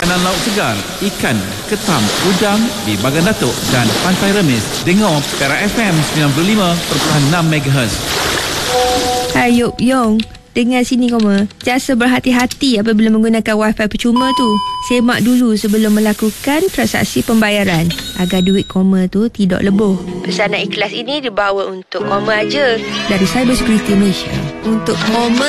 makanan laut segar, ikan, ketam, udang di Bagan Datuk dan Pantai Remis. Dengar Perak FM 95.6 MHz. Ayup Yong, dengar sini koma. Jasa berhati-hati apabila menggunakan wifi percuma tu. Semak dulu sebelum melakukan transaksi pembayaran agar duit koma tu tidak lebuh. Pesanan ikhlas ini dibawa untuk koma aja dari Cyber Security Malaysia. Untuk koma